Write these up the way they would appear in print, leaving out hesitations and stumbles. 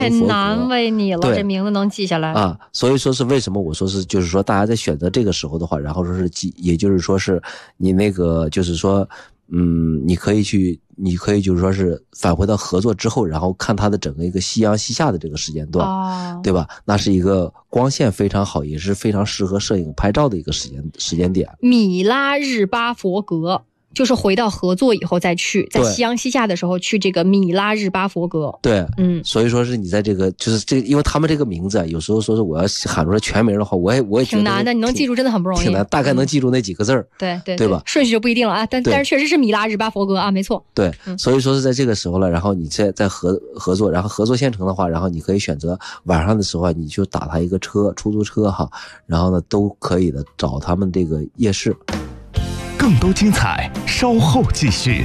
太难为你了，这名字能记下来啊。所以说是为什么我说是，就是说大家在选择这个时候的话，然后说是也就是说是你那个就是说，你可以就是说是返回到合作之后，然后看它的整个一个夕阳西下的这个时间段，对吧？那是一个光线非常好，也是非常适合摄影拍照的一个时间点。 米拉日巴佛格。就是回到合作以后再去，在夕阳西下的时候去这个米拉日巴佛格。 对，所以说是你在这个就是这个，因为他们这个名字啊，有时候说是我要喊出来全名的话，我也挺难的，你能记住真的很不容易， 挺难，大概能记住那几个字儿，对吧？ 顺序就不一定了啊，但是确实是米拉日巴佛格啊，没错。 对，所以说是在这个时候了，然后你在合作，然后合作县城的话，然后你可以选择晚上的时候啊，你就打他一个车，出租车哈，然后呢都可以的，找他们这个夜市。 更多精彩稍后继续。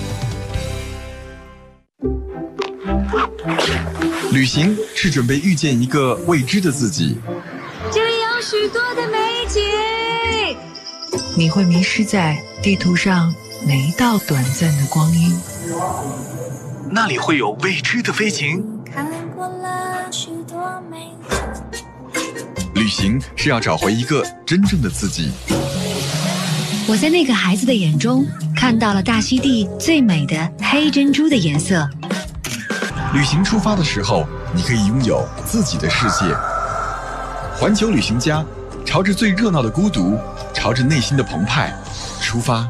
旅行是准备遇见一个未知的自己， 这里有许多的美景， 你会迷失在地图上每一道短暂的光阴， 那里会有未知的飞行。 看过了许多美景， 旅行是要找回一个真正的自己。 我在那个孩子的眼中看到了大溪地最美的黑珍珠的颜色。 旅行出发的时候，你可以拥有自己的世界。环球旅行家，朝着最热闹的孤独，朝着内心的澎湃出发。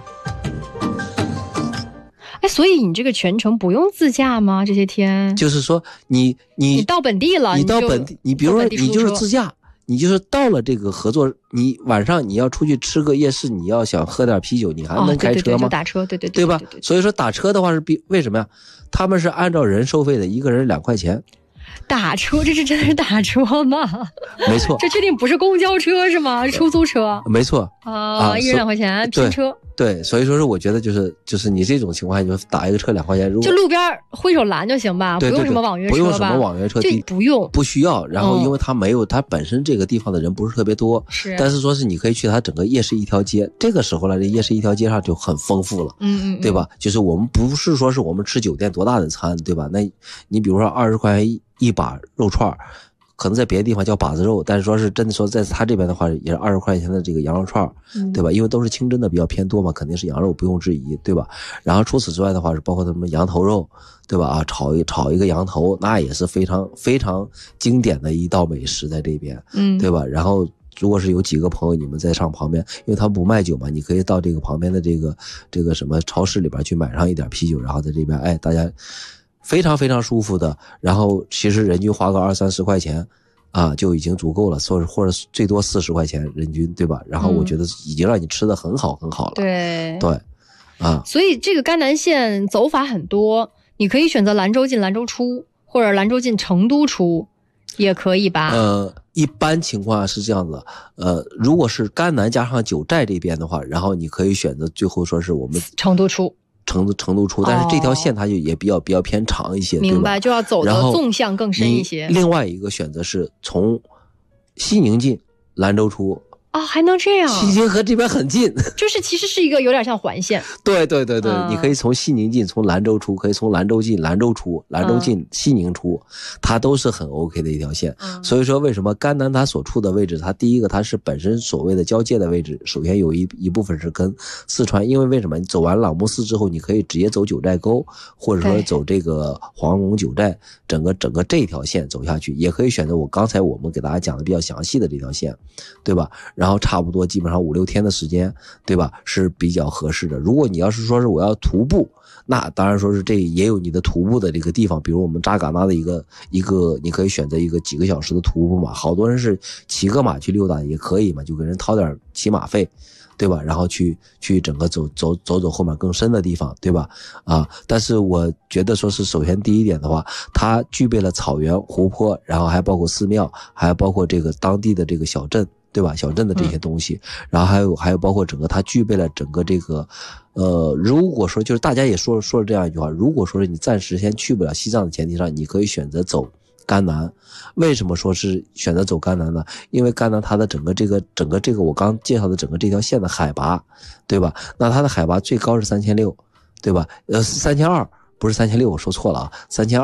所以你这个全程不用自驾吗？这些天就是说你到本地了， 你到本地，你比如说你就是自驾。你就是到了这个合作，你晚上你要出去吃个夜市，你要想喝点啤酒，你还能开车吗？ 就打车， 对吧？所以说打车的话是为什么呀？他们是按照人收费的，一个人2块钱。 打车，这是真的是打车吗？ 没错， 这确定不是公交车是吗？是出租车？ 没错一人2块钱拼车。 对，所以说是我觉得就是你这种情况下就打一个车2块钱， 就路边挥手拦就行吧，不用什么网约车吧？ 不用什么网约车， 就不需要。然后因为它本身这个地方的人不是特别多，但是说是你可以去它整个夜市一条街，这个时候呢，这夜市一条街上就很丰富了，对吧？就是我们不是说是我们吃酒店多大的餐，对吧？那你比如说20块钱一把肉串，可能在别的地方叫把子肉，但是说是真的说在他这边的话也是20块钱的这个羊肉串，对吧？因为都是清真的比较偏多嘛，肯定是羊肉不用质疑，对吧？然后除此之外的话是包括什么羊头肉，对吧？炒一个羊头，那也是非常非常经典的一道美食在这边，对吧？然后如果是有几个朋友你们在上旁边，因为他们不卖酒嘛，你可以到这个旁边的这个什么超市里边去买上一点啤酒，然后在这边大家非常非常舒服的，然后其实人均花个20-30块钱啊就已经足够了，或者最多40块钱人均，对吧？然后我觉得已经让你吃的很好很好了。 对啊， 所以这个甘南线走法很多，你可以选择兰州进兰州出，或者兰州进成都出也可以吧？ 一般情况下是这样子，如果是甘南加上九寨这边的话，然后你可以选择最后说是我们成都出， 但是这条线它就也比较偏长一些， 明白？就要走的纵向更深一些。 另外一个选择是从西宁进兰州出。 还能这样？ 西宁和这边很近， 就是其实是一个有点像环线。 对，你可以从西宁进，从兰州出，可以从兰州进兰州出，兰州进西宁出，它都是很 OK 的一条线。所以说为什么甘南它所处的位置，它第一个它是本身所谓的交界的位置，首先有一部分是跟四川，因为为什么你走完朗木寺之后，你可以直接走九寨沟，或者说走这个黄龙九寨，整个这条线走下去，也可以选择刚才我们给大家讲的比较详细的这条线，对吧？然后差不多基本上5-6天的时间，对吧？是比较合适的。如果你要是说是我要徒步，那当然说是这也有你的徒步的这个地方，比如我们扎尕那的一个，你可以选择一个几个小时的徒步嘛。好多人是骑个马去溜达也可以嘛，就给人掏点骑马费，对吧？然后去整个走后面更深的地方，对吧？但是我觉得说是首先第一点的话，它具备了草原、湖泊，然后还包括寺庙，还包括这个当地的这个小镇，对吧？小镇的这些东西，然后还有包括整个它具备了整个这个，如果说就是大家也说了这样一句话，如果说是你暂时先去不了西藏的前提上，你可以选择走甘南。为什么说是选择走甘南呢？因为甘南它的整个这个我刚介绍的整个这条线的海拔，对吧？那它的海拔最高是3600，对吧？3200，不是3600，我说错了啊，3200。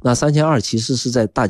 那3200其实是在大